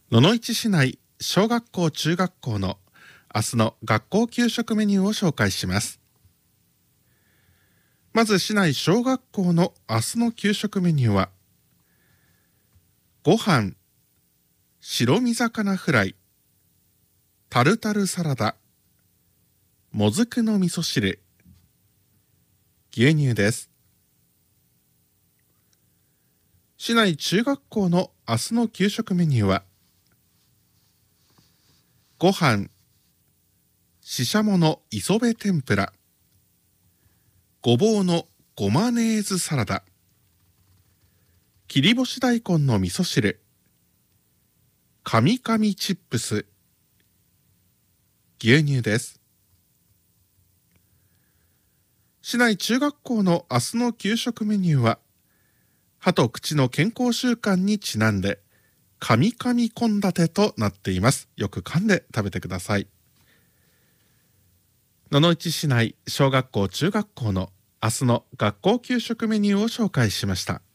野々市市内小学校中学校の明日の学校給食メニューを紹介します。まず市内小学校の明日の給食メニューは、ご飯、白身魚フライ、タルタルサラダ、もずくの味噌汁、牛乳です。市内中学校の明日の給食メニューは、ご飯、ししゃもの磯辺天ぷら、ごぼうのごまネーズサラダ、切り干し大根の味噌汁、カミカミチップス、牛乳です。市内中学校の明日の給食メニューは、歯と口の健康習慣にちなんで、カミカミ献立となっています。よく噛んで食べてください。野々市市内小学校中学校の明日の学校給食メニューを紹介しました。